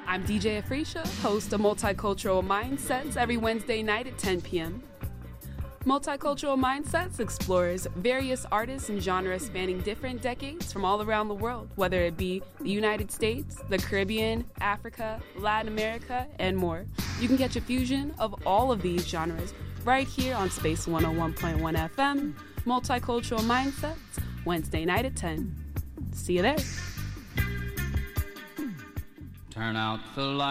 I'm DJ Afrisha, host of Multicultural Mindsets every Wednesday night at 10 p.m. Multicultural Mindsets explores various artists and genres spanning different decades from all around the world, whether it be the United States, the Caribbean, Africa, Latin America, and more. You can catch a fusion of all of these genres right here on Space 101.1 FM, Multicultural Mindsets, Wednesday night at 10. See you there. Turn out the light.